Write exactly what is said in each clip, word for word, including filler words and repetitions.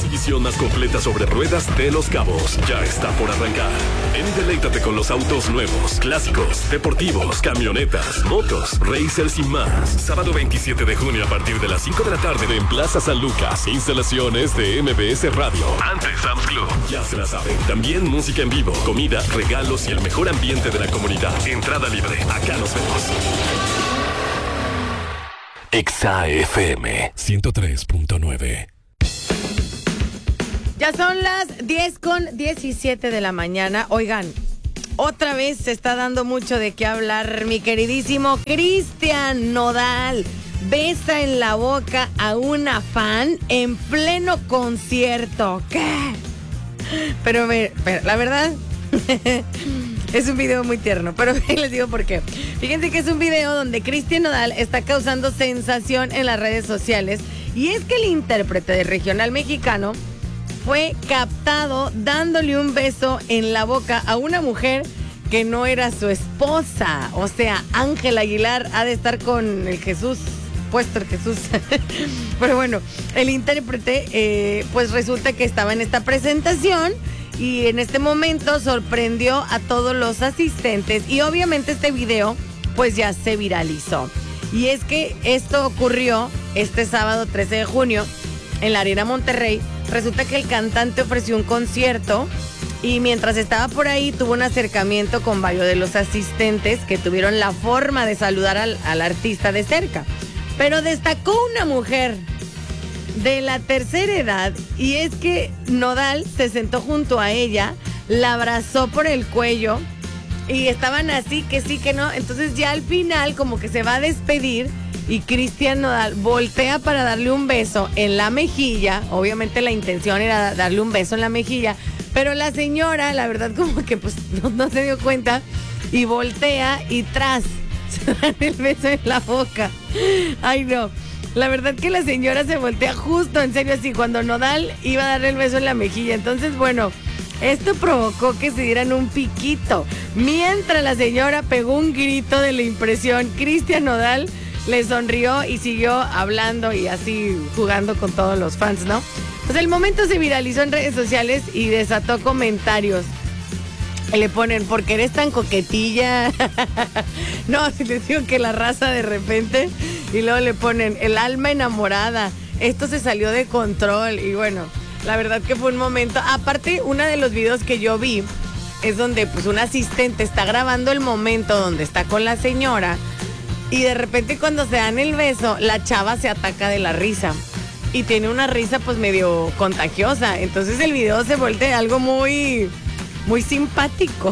exhibición más completa sobre ruedas de Los Cabos ya está por arrancar. Ven y deleítate con los autos nuevos, clásicos, deportivos, camionetas, motos, racers y más. Sábado veintisiete de junio a partir de las cinco de la tarde en Plaza San Lucas. Instalaciones de M B S Radio. Antes Sam's Club. Ya se la saben. También música en vivo, comida, regalos y el mejor ambiente de la comunidad. Entrada libre. Acá nos vemos. Exa F M ciento tres punto nueve. Ya son las diez con diecisiete de la mañana. Oigan, otra vez se está dando mucho de qué hablar. Mi queridísimo Cristian Nodal besa en la boca a una fan en pleno concierto. ¿Qué? Pero, pero la verdad... Es un video muy tierno, pero les digo por qué. Fíjense que es un video donde Cristian Nodal está causando sensación en las redes sociales. Y es que el intérprete de regional mexicano fue captado dándole un beso en la boca a una mujer que no era su esposa. O sea, Ángela Aguilar ha de estar con el Jesús, puesto el Jesús. Pero bueno, el intérprete eh, pues resulta que estaba en esta presentación y en este momento sorprendió a todos los asistentes y obviamente este video pues ya se viralizó. Y es que esto ocurrió este sábado trece de junio en la Arena Monterrey. Resulta que el cantante ofreció un concierto y mientras estaba por ahí tuvo un acercamiento con varios de los asistentes que tuvieron la forma de saludar al, al artista de cerca. Pero destacó una mujer de la tercera edad y es que Nodal se sentó junto a ella, la abrazó por el cuello y estaban así que sí que no. Entonces ya al final como que se va a despedir y Cristian Nodal voltea para darle un beso en la mejilla. Obviamente la intención era darle un beso en la mejilla, pero la señora la verdad como que pues no, no se dio cuenta y voltea y tras se dan el beso en la boca. Ay no. La verdad que la señora se voltea justo, en serio, así, cuando Nodal iba a darle el beso en la mejilla. Entonces, bueno, esto provocó que se dieran un piquito. Mientras la señora pegó un grito de la impresión, Cristian Nodal le sonrió y siguió hablando y así jugando con todos los fans, ¿no? Pues el momento se viralizó en redes sociales y desató comentarios. Le ponen, porque eres tan coquetilla. No, si les digo que la raza de repente. Y luego le ponen, el alma enamorada. Esto se salió de control. Y bueno, la verdad que fue un momento. Aparte, uno de los videos que yo vi es donde pues un asistente está grabando el momento donde está con la señora. Y de repente cuando se dan el beso, la chava se ataca de la risa. Y tiene una risa pues medio contagiosa. Entonces el video se vuelve algo muy... muy simpático.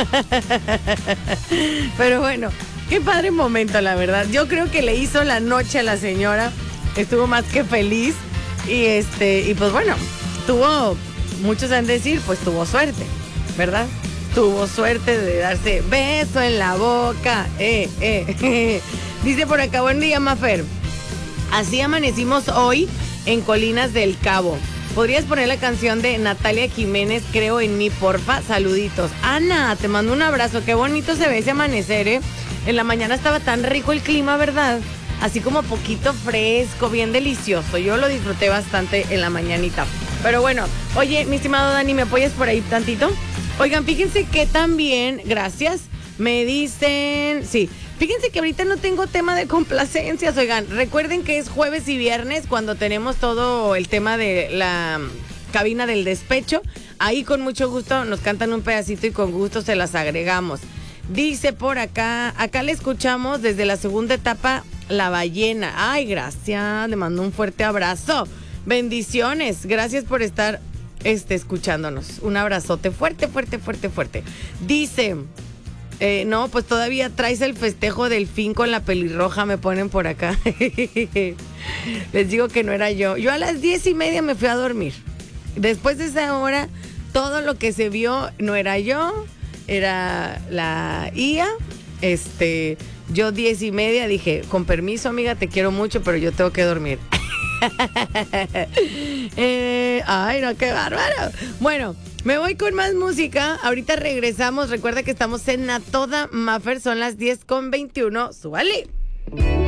Pero bueno, qué padre momento, la verdad. Yo creo que le hizo la noche a la señora. Estuvo más que feliz. Y este, y pues bueno, tuvo, muchos han de decir, pues tuvo suerte, ¿verdad? Tuvo suerte de darse beso en la boca. Eh, eh. Dice por acá, buen día, Mafer. Así amanecimos hoy en Colinas del Cabo. ¿Podrías poner la canción de Natalia Jiménez, Creo en mí, porfa? Saluditos. Ana, te mando un abrazo. Qué bonito se ve ese amanecer, ¿eh? En la mañana estaba tan rico el clima, ¿verdad? Así como poquito fresco, bien delicioso. Yo lo disfruté bastante en la mañanita. Pero bueno, oye, mi estimado Dani, ¿me apoyas por ahí tantito? Oigan, fíjense que también, gracias, me dicen... Sí, fíjense que ahorita no tengo tema de complacencias. Oigan, recuerden que es jueves y viernes cuando tenemos todo el tema de la cabina del despecho. Ahí con mucho gusto nos cantan un pedacito y con gusto se las agregamos. Dice por acá, acá le escuchamos desde la segunda etapa, La Ballena. Ay, gracias, le mando un fuerte abrazo. Bendiciones, gracias por estar este, escuchándonos. Un abrazote fuerte, fuerte, fuerte, fuerte. Dice... Eh, no, pues todavía traes el festejo del fin con la pelirroja, me ponen por acá. Les digo que no era yo. Yo a las diez y media me fui a dormir. Después de esa hora, todo lo que se vio no era yo, era la I A. Este, yo diez y media dije, con permiso, amiga, te quiero mucho, pero yo tengo que dormir. eh, ay, no, qué bárbaro. Bueno, me voy con más música. Ahorita regresamos. Recuerda que estamos en A Toda Mafer. Son las diez con veintiuno. ¡Súbale!